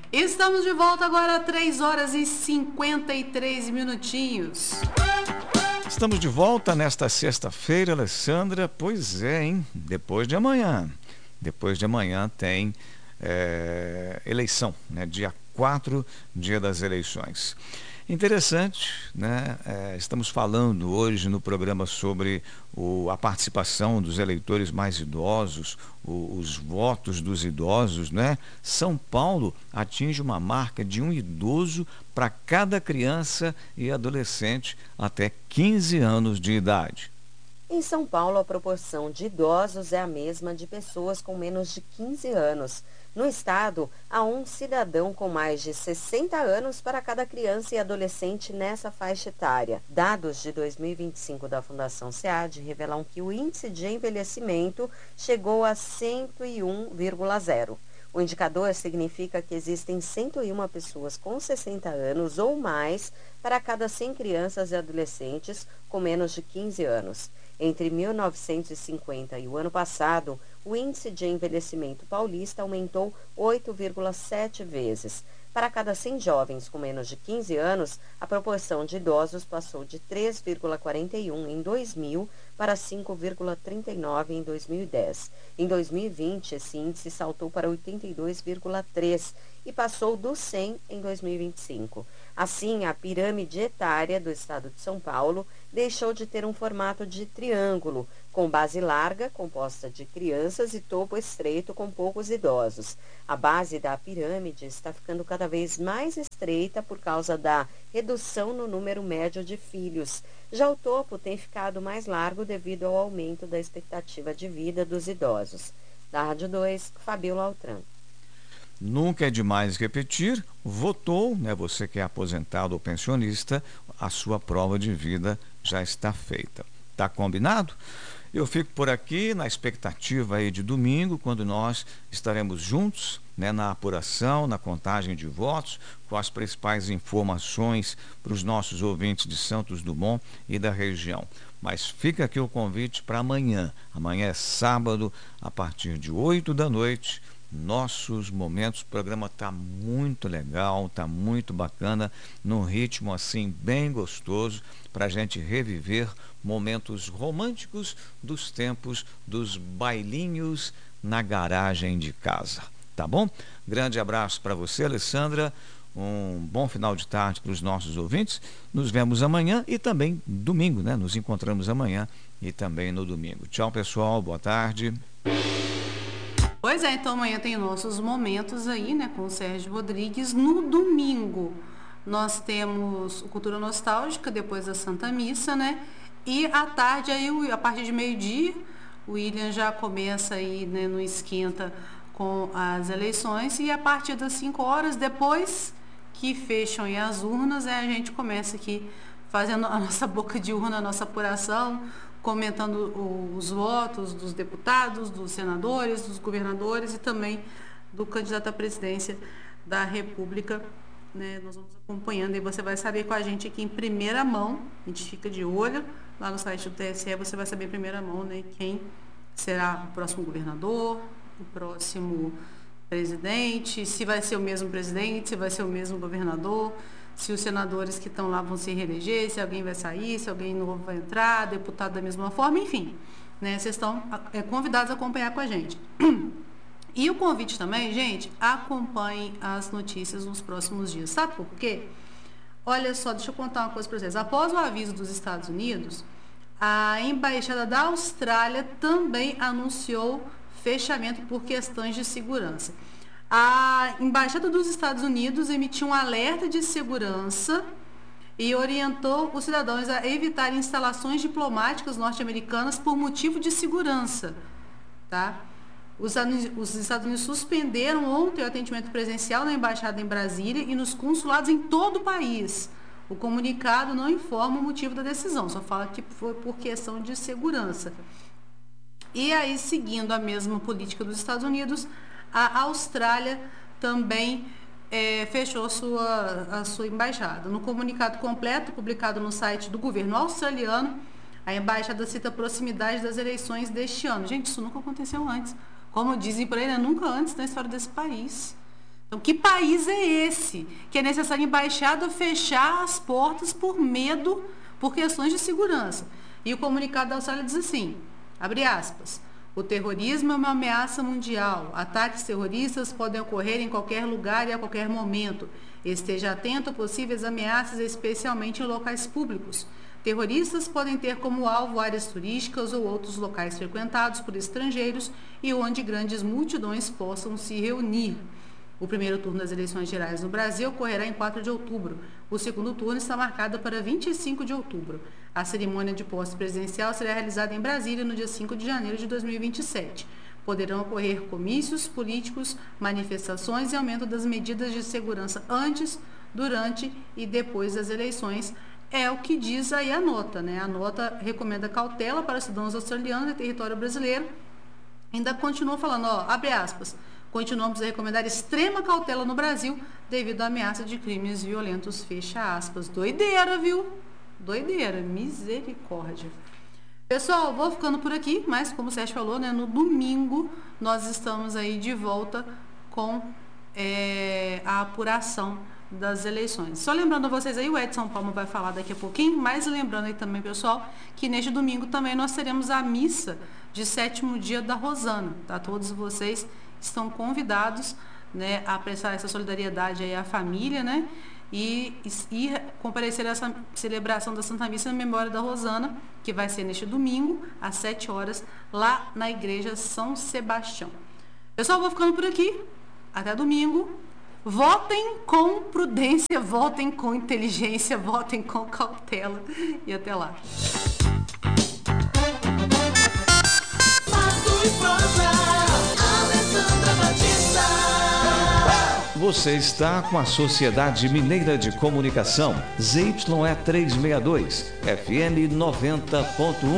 Estamos de volta agora, 3 horas e 53 minutinhos. Estamos de volta nesta sexta-feira, Alessandra. Pois é, hein? Depois de amanhã. Depois de amanhã tem eleição, né? Dia 4, dia das eleições. Interessante, né? Estamos falando hoje no programa sobre a participação dos eleitores mais idosos, os votos dos idosos, né? São Paulo atinge uma marca de um idoso para cada criança e adolescente até 15 anos de idade. Em São Paulo, a proporção de idosos é a mesma de pessoas com menos de 15 anos. No estado, há um cidadão com mais de 60 anos para cada criança e adolescente nessa faixa etária. Dados de 2025 da Fundação SEAD revelam que o índice de envelhecimento chegou a 101,0. O indicador significa que existem 101 pessoas com 60 anos ou mais para cada 100 crianças e adolescentes com menos de 15 anos. Entre 1950 e o ano passado, o índice de envelhecimento paulista aumentou 8,7 vezes. Para cada 100 jovens com menos de 15 anos, a proporção de idosos passou de 3,41 em 2000 para 5,39 em 2010. Em 2020, esse índice saltou para 82,3 e passou dos 100 em 2025. Assim, a pirâmide etária do estado de São Paulo deixou de ter um formato de triângulo, com base larga, composta de crianças, e topo estreito, com poucos idosos. A base da pirâmide está ficando cada vez mais estreita por causa da redução no número médio de filhos. Já o topo tem ficado mais largo devido ao aumento da expectativa de vida dos idosos. Da Rádio 2, Fabíola Altran. Nunca é demais repetir, votou, né? Você que é aposentado ou pensionista, a sua prova de vida já está feita. Tá combinado? Eu fico por aqui na expectativa aí de domingo, quando nós estaremos juntos, né, na apuração, na contagem de votos, com as principais informações para os nossos ouvintes de Santos Dumont e da região. Mas fica aqui o convite para amanhã. Amanhã é sábado, a partir de 8 da noite, nossos momentos. O programa está muito legal, está muito bacana, num ritmo assim bem gostoso, para a gente reviver momentos românticos dos tempos dos bailinhos na garagem de casa. Tá bom? Grande abraço para você, Alessandra. Um bom final de tarde para os nossos ouvintes. Nos vemos amanhã e também domingo, né? Nos encontramos amanhã e também no domingo. Tchau, pessoal. Boa tarde. Pois é, então amanhã tem nossos momentos aí, né, com o Sérgio Rodrigues. No domingo, nós temos o Cultura Nostálgica, depois da Santa Missa, né? E à tarde, aí, a partir de meio-dia, o William já começa aí, né, no esquenta com as eleições. E a partir das 5 horas, depois que fecham aí as urnas, a gente começa aqui fazendo a nossa boca de urna, a nossa apuração, comentando os votos dos deputados, dos senadores, dos governadores e também do candidato à presidência da República, né? Nós vamos acompanhando e você vai saber com a gente aqui em primeira mão. A gente fica de olho lá no site do TSE, você vai saber em primeira mão, né, quem será o próximo governador, o próximo presidente, se vai ser o mesmo presidente, se vai ser o mesmo governador, se os senadores que estão lá vão se reeleger, se alguém vai sair, se alguém novo vai entrar, deputado da mesma forma, enfim, né? Vocês estão convidados a acompanhar com a gente. E o convite também, gente, acompanhem as notícias nos próximos dias. Sabe por quê? Olha só, deixa eu contar uma coisa para vocês. Após o aviso dos Estados Unidos, a Embaixada da Austrália também anunciou fechamento por questões de segurança. A Embaixada dos Estados Unidos emitiu um alerta de segurança e orientou os cidadãos a evitar instalações diplomáticas norte-americanas por motivo de segurança. Tá? Os Estados Unidos suspenderam ontem o atendimento presencial na Embaixada em Brasília e nos consulados em todo o país. O comunicado não informa o motivo da decisão, só fala que foi por questão de segurança. E aí, seguindo a mesma política dos Estados Unidos, a Austrália também fechou a sua embaixada. No comunicado completo, publicado no site do governo australiano, a embaixada cita a proximidade das eleições deste ano. Gente, isso nunca aconteceu antes. Como dizem por aí, né? Nunca antes na história desse país. Então, que país é esse que é necessário a embaixada fechar as portas por medo, por questões de segurança? E o comunicado da Austrália diz assim, abre aspas, o terrorismo é uma ameaça mundial. Ataques terroristas podem ocorrer em qualquer lugar e a qualquer momento. Esteja atento a possíveis ameaças, especialmente em locais públicos. Terroristas podem ter como alvo áreas turísticas ou outros locais frequentados por estrangeiros e onde grandes multidões possam se reunir. O primeiro turno das eleições gerais no Brasil ocorrerá em 4 de outubro. O segundo turno está marcado para 25 de outubro. A cerimônia de posse presidencial será realizada em Brasília no dia 5 de janeiro de 2027. Poderão ocorrer comícios políticos, manifestações e aumento das medidas de segurança antes, durante e depois das eleições. É o que diz aí a nota, né? A nota recomenda cautela para cidadãos australianos em território brasileiro. Ainda continua falando, ó, abre aspas, continuamos a recomendar extrema cautela no Brasil devido à ameaça de crimes violentos, fecha aspas. Doideira, viu? Doideira, misericórdia. Pessoal, vou ficando por aqui, mas como o Sérgio falou, né, no domingo nós estamos aí de volta com a apuração das eleições. Só lembrando a vocês aí, o Edson Palma vai falar daqui a pouquinho, mas lembrando aí também, pessoal, que neste domingo também nós teremos a missa de 7º dia da Rosana, tá? Todos vocês estão convidados, né, a prestar essa solidariedade aí à família, né? E comparecer a essa celebração da Santa Missa na memória da Rosana, que vai ser neste domingo, às 7 horas, lá na Igreja São Sebastião. Pessoal, vou ficando por aqui. Até domingo. Votem com prudência, votem com inteligência, votem com cautela. E até lá. Você está com a Sociedade Mineira de Comunicação, ZYE 362, FM 90.1.